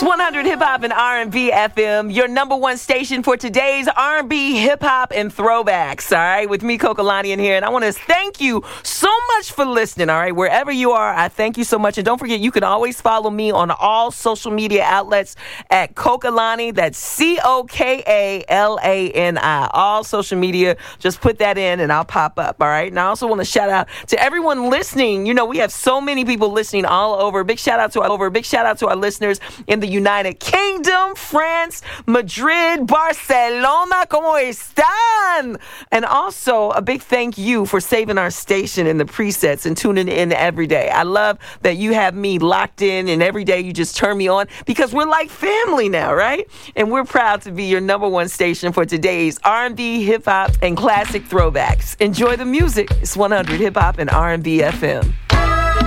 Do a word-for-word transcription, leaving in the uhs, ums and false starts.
one hundred Hip Hop and R and B F M, your number one station for today's R and B, hip hop, and throwbacks. All right, with me, Kokalani, in here, and I want to thank you so much for listening. All right, wherever you are, I thank you so much, and don't forget, you can always follow me on all social media outlets at Kokalani. That's C O K A L A N I. All social media, just put that in, and I'll pop up. All right, and I also want to shout out to everyone listening. You know, we have so many people listening all over. Big shout out to our over. Big shout out to our listeners in the United Kingdom, France, Madrid, Barcelona. ¿Cómo están? And also a big thank you for saving our station in the presets and tuning in every day. I love that you have me locked in, and every day you just turn me on because we're like family now, right? And we're proud to be your number one station for today's R and B, hip hop, and classic throwbacks. Enjoy the music. It's one hundred Hip Hop and R and B F M.